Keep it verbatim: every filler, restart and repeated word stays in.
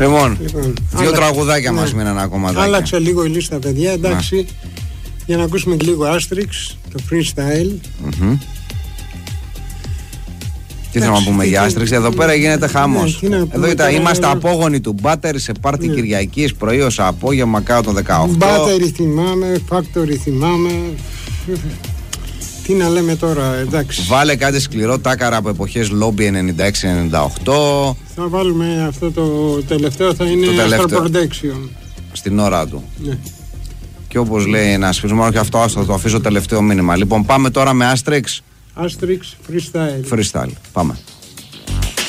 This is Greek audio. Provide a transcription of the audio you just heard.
Λοιπόν, Λοιπόν, δύο άλλα- τραγουδάκια ναι. μας μείναν ακόμα. Άλλαξε λίγο η λίστα, παιδιά, εντάξει. Για να ακούσουμε και λίγο Asterix, το freestyle. Mm-hmm. Τι θέλουμε να πούμε τι- για Asterix, εδώ πέρα γίνεται χαμός. τι να πούμε Εδώ ήταν, τώρα, είμαστε εδώ. απόγονοι του Μπάτερ σε πάρτι Ναι. Κυριακής, πρωί ως απόγευμα κάτω το δεκαοκτώ. Battery θυμάμαι, Factory θυμάμαι. Τι να λέμε τώρα, εντάξει. Βάλε κάτι σκληρό τάκαρα από εποχές Lobby ενενήντα έξι ενενήντα οκτώ. Θα βάλουμε αυτό το τελευταίο, θα είναι Το τελευταίο. Astral Protection. Στην ώρα του. Ναι. Και όπως λέει ένας φίλος μου, όχι αυτό, άστο, το αφήσω τελευταίο μήνυμα. Λοιπόν, πάμε τώρα με Asterix Asterix freestyle. freestyle. Πάμε.